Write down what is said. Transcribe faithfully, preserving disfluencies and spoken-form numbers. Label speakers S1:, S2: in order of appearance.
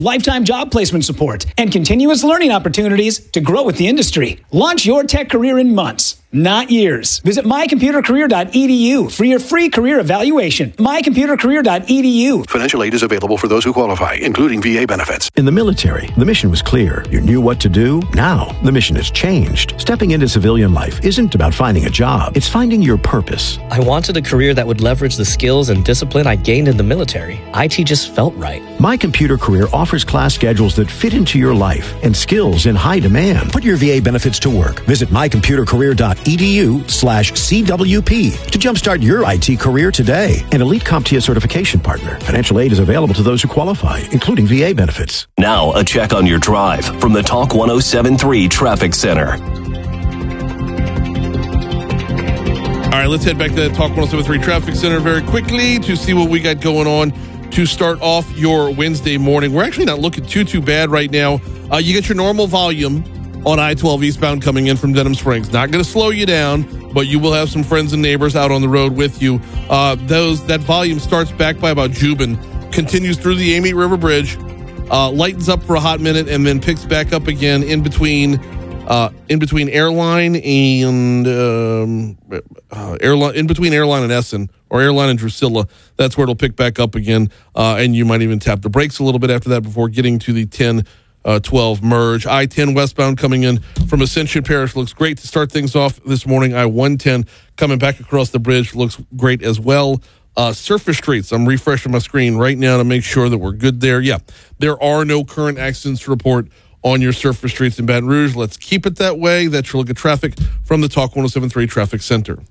S1: lifetime job placement support, and continuous learning opportunities to grow with the industry. Launch your tech career in months, not years. Visit my computer career dot e d u for your free career evaluation. my computer career dot e d u.
S2: Financial aid is available for those who qualify, including V A benefits.
S3: In the military, the mission was clear. You knew what to do. Now, the mission has changed. Stepping into civilian life isn't about finding a job. It's finding your purpose.
S4: I wanted a career that would leverage the skills and discipline I gained in the military. I T just felt right.
S3: My Computer Career offers class schedules that fit into your life and skills in high demand.
S5: Put your V A benefits to work. Visit my computer career dot e d u slash C W P to jumpstart your I T career today.
S3: An elite CompTIA certification partner. Financial aid is available to those who qualify, including V A benefits.
S6: Now, a check on your drive from the Talk one oh seven point three Traffic Center.
S7: All right, let's head back to the Talk one oh seven point three Traffic Center very quickly to see what we got going on to start off your Wednesday morning. We're actually not looking too, too bad right now. Uh, you get your normal volume on I twelve eastbound coming in from Denham Springs. Not going to slow you down, but you will have some friends and neighbors out on the road with you. Uh, those That volume starts back by about Jubin, continues through the Amite River Bridge, uh, lightens up for a hot minute, and then picks back up again in between uh, in between Airline and um, uh, Airline in between Airline and Essen, or Airline and Drusilla. That's where it'll pick back up again, uh, and you might even tap the brakes a little bit after that before getting to the ten Uh, twelve merge. I ten westbound coming in from Ascension Parish looks great to start things off this morning. I one ten coming back across the bridge looks great as well. Uh, surface streets, I'm refreshing my screen right now to make sure that we're good there. Yeah, there are no current accidents to report on your surface streets in Baton Rouge. Let's keep it that way. That's your look at traffic from the Talk one oh seven point three Traffic Center.